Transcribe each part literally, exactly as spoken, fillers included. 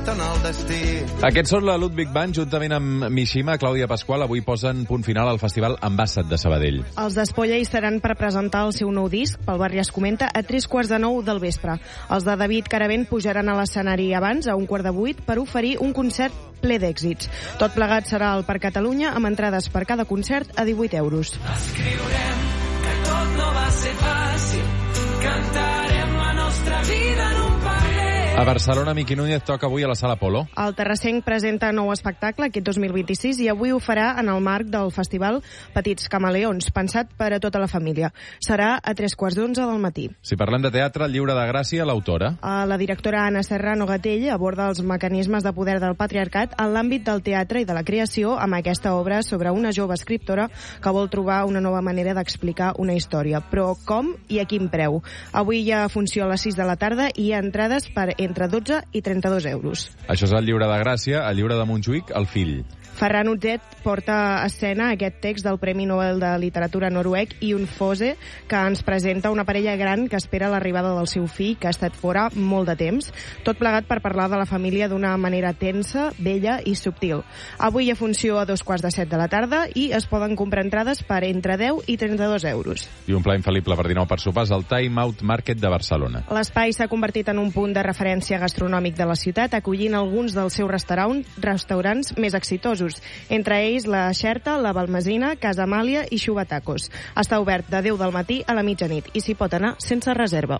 necessiten el destí. Aquests són la Ludwig Band, juntament amb Mishima, Clàudia Pasqual. Avui posen punt final al Festival Ambassat de Sabadell. Els d'Espolla hi seran per presentar el seu nou disc, Pel barri es comenta, a tres quarts de nou del vespre. Els de David Caravent pujaran a l'escenari abans, a un quart de vuit, per oferir un concert ple d'èxits. Tot plegat serà al Parc Catalunya, amb entrades per cada concert a divuit euros. Escriurem que tot no va ser fàcil, cantarem la nostra vida en un paper. A Barcelona, Miqui Núñez toca avui a la Sala Polo. El terrassenc presenta nou espectacle aquest dos mil vint-i-sis i avui ho farà en el marc del festival Petits Camaleons, pensat per a tota la família. Serà a tres quarts d'onze del matí. Si parlem de teatre, el lliure de Gràcia, l'autora. La directora Anna Serrano Gatell aborda els mecanismes de poder del patriarcat en l'àmbit del teatre i de la creació amb aquesta obra sobre una jove escriptora que vol trobar una nova manera d'explicar una història. Però com i a quin preu? Avui hi ha funció a les sis de la tarda i hi ha entrades per entre dotze i trenta-dos euros. Això és el lliure de Gràcia, el lliure de Montjuïc, el fill. Ferran Utzet porta a escena aquest text del Premi Nobel de Literatura noruec Jon Fosse, que ens presenta una parella gran que espera l'arribada del seu fill, que ha estat fora molt de temps, tot plegat per parlar de la família d'una manera tensa, bella i subtil. Avui hi ha funció a dos quarts de set de la tarda i es poden comprar entrades per entre deu i trenta-dos euros. I un pla infal·lible per dinar per sopars al Time Out Market de Barcelona. L'espai s'ha convertit en un punt de referència gastronòmic de la ciutat, acollint alguns dels seus restaurants, restaurants més exitosos, entre ells la Xerta, la Balmesina, Casa Amàlia i Xubatacos. Està obert de deu del matí a la mitjanit i s'hi pot anar sense reserva.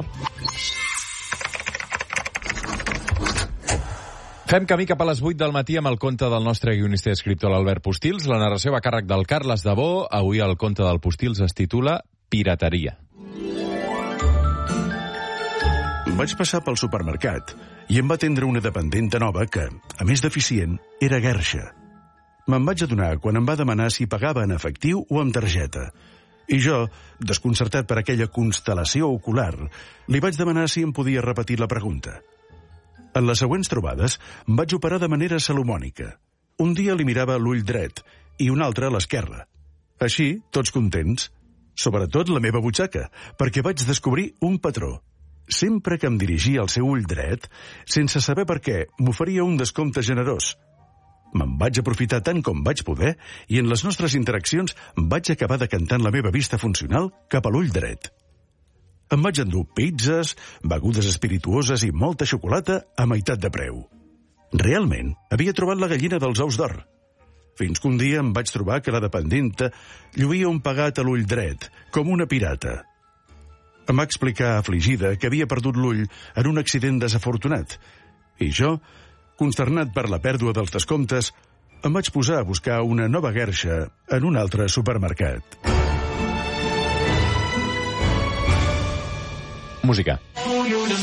Fem camí cap a les vuit del matí amb el conte del nostre guionista i escriptor l'Albert Postils. La narració va a càrrec del Carles Dabó. Avui el conte del Postils es titula Pirateria. Vaig passar pel supermercat i em va atendre una dependenta nova que, a més d'eficient, era guerxa. Me'n vaig adonar quan em va demanar si pagava en efectiu o amb targeta. I jo, desconcertat per aquella constel·lació ocular, li vaig demanar si em podia repetir la pregunta. En les següents trobades, em vaig operar de manera salomònica. Un dia li mirava l'ull dret i un altre a l'esquerra. Així, tots contents. Sobretot la meva butxaca, perquè vaig descobrir un patró. Sempre que em dirigia al seu ull dret, sense saber per què, m'oferia un descompte generós. Me'n vaig aprofitar tant com vaig poder i en les nostres interaccions vaig acabar decantant la meva vista funcional cap a l'ull dret. Em vaig endur pizzas, begudes espirituoses i molta xocolata a meitat de preu. Realment, havia trobat la gallina dels ous d'or. Fins que un dia em vaig trobar que la dependenta lluïa un pagat a l'ull dret, com una pirata. Em va explicar, afligida, que havia perdut l'ull en un accident desafortunat. I jo, consternat per la pèrdua dels descomptes, em vaig posar a buscar una nova guerxa en un altre supermercat. Música.